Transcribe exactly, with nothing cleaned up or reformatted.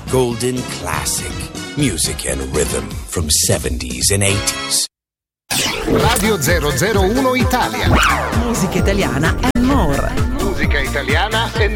Golden Classic. Music and rhythm from seventies and eighties. Radio zero zero uno Italia. Musica italiana and more. Musica italiana and